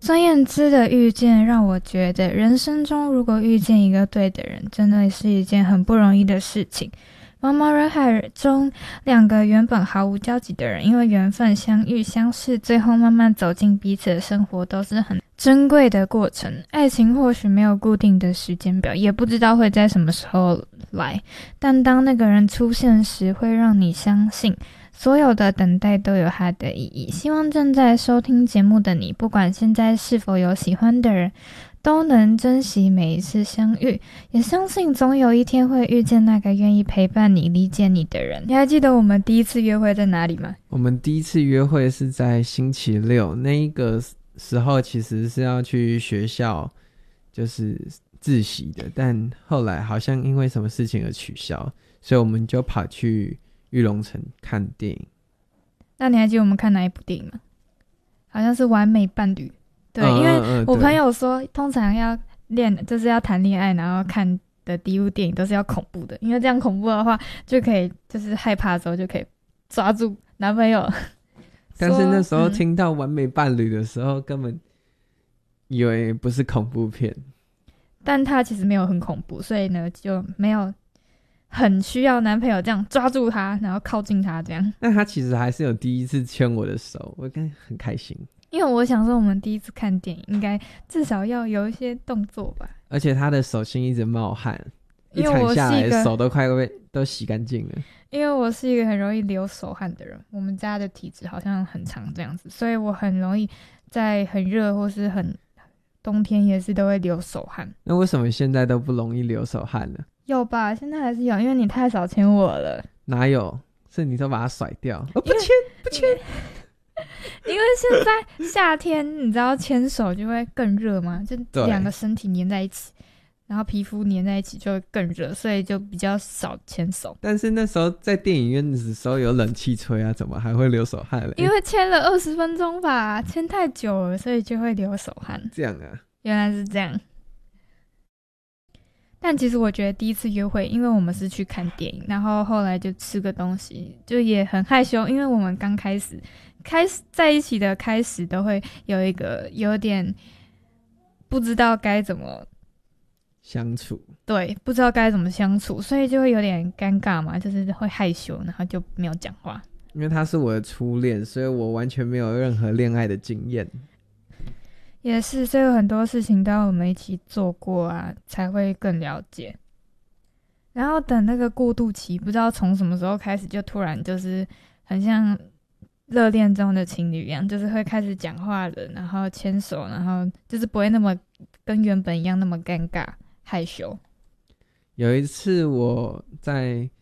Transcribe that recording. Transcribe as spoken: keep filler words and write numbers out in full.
孙燕姿的遇见让我觉得，人生中如果遇见一个对的人，真的是一件很不容易的事情。茫茫人海中，两个原本毫无交集的人，因为缘分相遇相识，最后慢慢走进彼此的生活，都是很珍贵的过程。爱情或许没有固定的时间表，也不知道会在什么时候来，但当那个人出现时，会让你相信所有的等待都有它的意义。希望正在收听节目的你，不管现在是否有喜欢的人，都能珍惜每一次相遇，也相信总有一天会遇见那个愿意陪伴你、理解你的人。你还记得我们第一次约会在哪里吗？ 我们第一次约会是在星期六，那一个时候其实是要去学校就是自习的，但后来好像因为什么事情而取消，所以我们就跑去玉龙城看电影。 那你还记得我们看哪一部电影吗？好像是《完美伴侣》。对， 嗯、 因为我嗯、 朋友说通常要恋就是要谈恋爱然后看的第一部电影都是要恐怖的，因为这样恐怖的话就可以就是害怕的时候就可以抓住男朋友。 但是那时候听到完美伴侣的时候、嗯、根本以为不是恐怖片， 但他其实没有很恐怖，所以呢就没有很需要男朋友这样抓住他然后靠近他这样。 但他其实还是有第一次牵我的手，我感觉很开心， 因为我想说我们第一次看电影应该至少要有一些动作吧， 而且他的手心一直冒汗，一场下来手都快被都洗干净了。 因为我是一个很容易流手汗的人，我们家的体质好像很常这样子，所以我很容易在很热或是很冬天也是都会流手汗。 那为什么现在都不容易流手汗呢？ 有吧，现在还是有，因为你太少牵我了。 哪有，是你都把它甩掉。哦，不牵不牵。 因为现在夏天你知道牵手就会更热嘛，就两个身体黏在一起，然后皮肤黏在一起就会更热，所以就比较少牵手。 但是那时候在电影院的时候有冷气吹啊，怎么还会流手汗嘞？ 因为牵了二十分钟吧，牵太久了，所以就会流手汗。 这样啊， 原来是这样。但其实我觉得第一次约会，因为我们是去看电影，然后后来就吃个东西，就也很害羞，因为我们刚开始开始在一起的开始都会有一个有点不知道该怎么相处， 对，不知道该怎么相处，所以就会有点尴尬嘛，就是会害羞，然后就没有讲话。 因为他是我的初恋，所以我完全没有任何恋爱的经验。 也是，所以有很多事情都要我们一起做过啊，才会更了解。然后等那个过渡期，不知道从什么时候开始，就突然就是很像热恋中的情侣一样，就是会开始讲话了，然后牵手，然后就是不会那么跟原本一样那么尴尬害羞。 有一次我在